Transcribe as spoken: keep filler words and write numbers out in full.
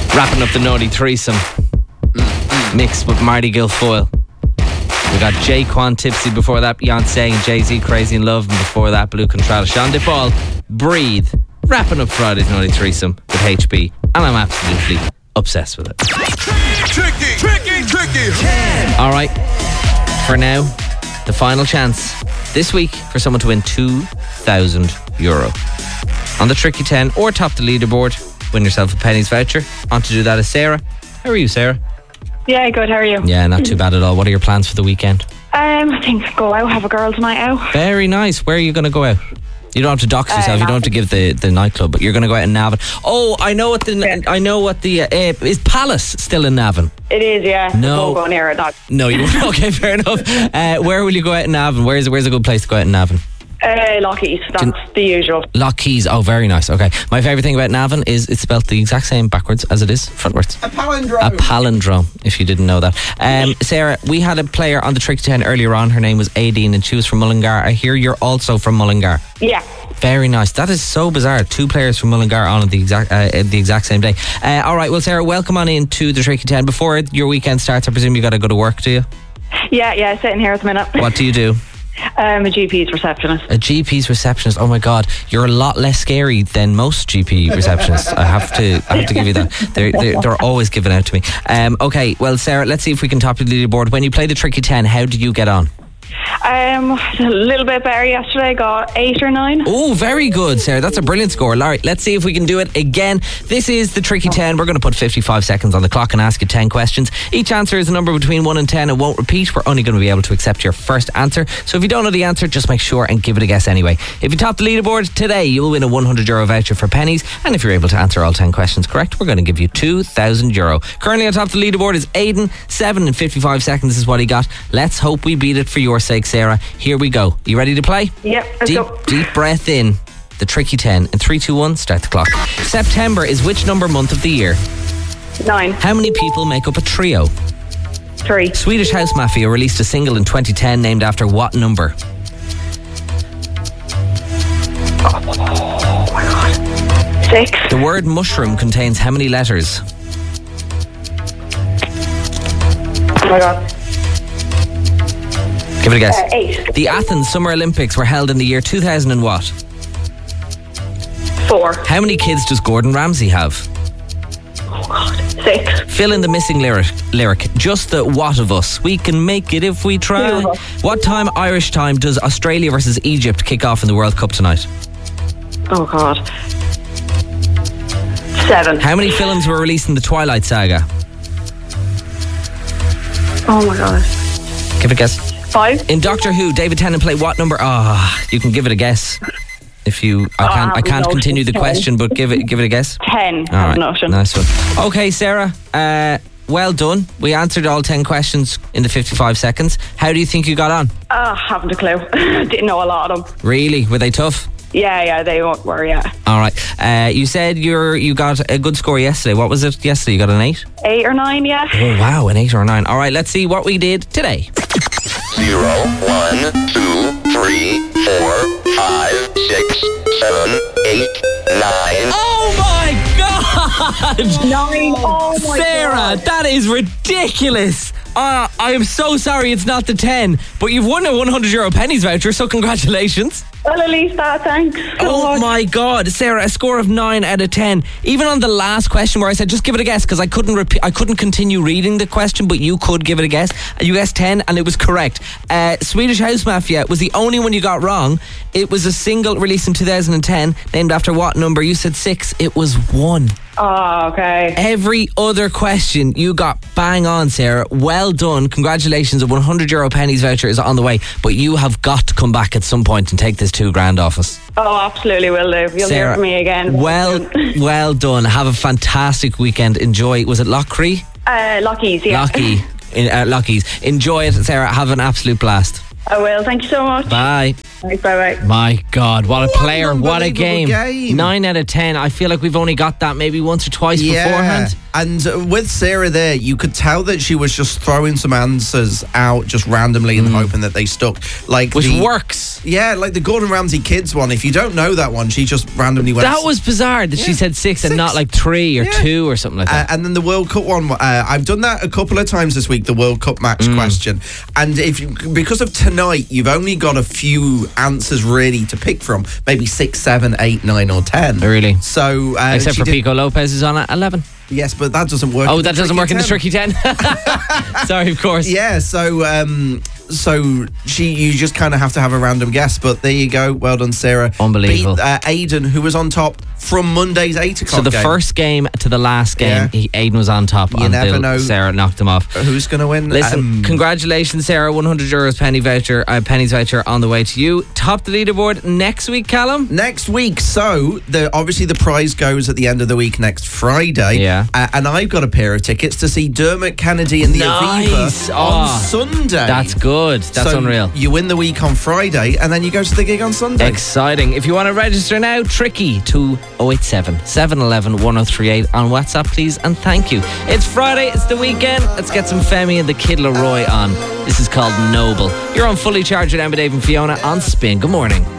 Wrapping up the naughty threesome. Mixed with Marty Guilfoyle. We got Jayquan Tipsy before that, Beyonce and Jay-Z, Crazy in Love, and before that, Blue Contrada, Sean DePaul, Breathe. Wrapping up Friday's naughty threesome with H B, and I'm absolutely obsessed with it. Tricky, tricky, tricky. All right, for now, the final chance this week for someone to win two thousand euro on the Tricky ten, or top the leaderboard, win yourself a Pennies voucher. On to do that is Sarah. How are you, Sarah? Yeah, good. How are you? Yeah, not too bad at all. What are your plans for the weekend? Um, I think go out, have a girls' night out. Very nice. Where are you going to go out? You don't have to dox yourself. Uh, you don't have to give the, the nightclub, but you're going to go out in Navan. Oh, I know what the Yeah. I know what the uh, uh, is Palace still in Navan? It is, yeah. No. Won't go near it. Not. No, you won't. Okay, fair enough. Uh, where will you go out in Navan? Where's where's a good place to go out in Navan? Uh, Lockheed. That's Can- the usual. Lock Keys. Oh, very nice. Okay. My favourite thing about Navan is it's spelled the exact same backwards as it is frontwards. A palindrome. A palindrome, if you didn't know that. Um, Sarah, we had a player on the Tricky ten earlier on. Her name was Aideen, and she was from Mullingar. I hear you're also from Mullingar. Yeah. Very nice. That is so bizarre. Two players from Mullingar on at the exact uh, at the exact same day. Uh, all right. Well, Sarah, welcome on into the Tricky ten. Before your weekend starts, I presume you got to go to work, do you? Yeah, yeah. Sitting here at the minute. What do you do? Um, a G P's receptionist. A G P's receptionist. Oh my God, you're a lot less scary than most G P receptionists. I have to, I have to give you that. They're, they're, they're always given out to me. Um, okay, well, Sarah, let's see if we can top the leaderboard. When you play the Tricky ten, how do you get on? Um, a little bit better yesterday. Got eight or nine. Oh, very good, Sarah. That's a brilliant score. All right, let's see if we can do it again. This is the Tricky ten. We're going to put fifty-five seconds on the clock and ask you ten questions. Each answer is a number between one and ten. It won't repeat. We're only going to be able to accept your first answer. So if you don't know the answer, just make sure and give it a guess anyway. If you top the leaderboard today, you will win a one hundred euro voucher for Pennies. And if you're able to answer all ten questions correct, we're going to give you two thousand euro. Currently on top of the leaderboard is Aidan. seven and fifty-five seconds is what he got. Let's hope we beat it for your sake, Sarah. Here we go. You ready to play? Yep, let's deep, go. Deep breath in. The Tricky ten. In three, two, one, start the clock. September is which number month of the year? Nine. How many people make up a trio? Three. Swedish House Mafia released a single in twenty ten named after what number? Oh my God. Six. The word mushroom contains how many letters? Oh my God. Give it a guess. Uh, eight. The Athens Summer Olympics were held in the year two thousand and what? Four. How many kids does Gordon Ramsay have? Oh God. Six. Fill in the missing lyric. Lyric. Just the what of us. We can make it if we try. Two of us. What time, Irish time, does Australia versus Egypt kick off in the World Cup tonight? Oh God. Seven. How many films were released in the Twilight Saga? Oh my God. Give it a guess. Five. In Doctor Who, David Tennant played what number? Ah, you can give it a guess. If you, I can't, I can't no, continue the ten. question, but give it, give it a guess. Ten. All right, Notion. nice one. Okay, Sarah. Uh, well done. We answered all ten questions in the fifty-five seconds. How do you think you got on? Ah, haven't a clue. Didn't know a lot of them. Really? Were they tough? Yeah, yeah, they were, yeah. All right. Uh, you said you're you got a good score yesterday. What was it yesterday? You got an eight? Eight or nine, yeah. Oh wow, an eight or a nine. All right. Let's see what we did today. Zero, one, two, three, four, five, six, seven, eight, nine. Oh my God! Nine. Oh my Sarah, God. that is ridiculous. Uh, I am so sorry it's not the ten, but you've won a one hundred euro Pennies voucher, so congratulations. Well, at least that, thanks. Oh God. my God, Sarah, a score of nine out of ten. Even on the last question where I said just give it a guess because I couldn't repeat, I couldn't continue reading the question, but you could give it a guess. And you guessed ten, and it was correct. Uh, Swedish House Mafia was the only one you got wrong. It was a single released in two thousand ten, named after what number? You said six. It was one. Oh, okay. Every other question you got bang on, Sarah. Well done. Congratulations. A one hundred euro Pennies voucher is on the way, but you have got to come back at some point and take this two grand off us. Oh, absolutely will do. You'll Sarah, hear from me again. Well, well done. Have a fantastic weekend. Enjoy. Was it Lockcree? Uh, Lockheed, yeah. Lockheed. In, uh, Lockheed's. Enjoy it, Sarah. Have an absolute blast. I will. Thank you so much. Bye. Thanks, bye-bye. My God, what a What player. an What a game. unbelievable game. Nine out of ten. I feel like we've only got that maybe once or twice Yeah. beforehand. And uh, with Sarah there, you could tell that she was just throwing some answers out just randomly and hoping that they stuck. Like Which the, works. Yeah, like the Gordon Ramsay Kids one. If you don't know that one, she just randomly went. That was bizarre that she Yeah. said six, and Six. not like three or Yeah. two or something like Uh, that. and then the World Cup one, uh, I've done that a couple of times this week, the World Cup match Mm. question. And if you, because of tonight, you've only got a few answers really to pick from. Maybe six, seven, eight, nine, or ten. Really? So, uh, Except she for did- Pico Lopez is on at eleven. Yes, but that doesn't work. Oh, in the that doesn't Tricky work in the ten. Tricky ten. Sorry, of course. Yeah, so um, so she, you just kind of have to have a random guess. But there you go. Well done, Sarah. Unbelievable. Beat uh, Aidan, who was on top from Monday's eight o'clock So the game. first game to the last game, Yeah. he, Aiden was on top You until never know. Sarah knocked him off. Who's going to win? Listen, Um, congratulations, Sarah. one hundred euros penny voucher, uh, pennies voucher on the way to you. Top the leaderboard next week, Callum. Next week, so the obviously the prize goes at the end of the week next Friday. Yeah. Uh, and I've got a pair of tickets to see Dermot Kennedy and the Nice. Aviva Oh, on Sunday. That's good. That's so unreal. You win the week on Friday, and then you go to the gig on Sunday. Exciting. If you want to register now, tricky to oh eight seven, seven one one, one oh three eight on WhatsApp, please, and thank you. It's Friday, it's the weekend. Let's get some Femi and the Kid Laroi on. This is called Noble. You're on Fully Charged with Emma, Dave and Fiona on Spin. Good morning.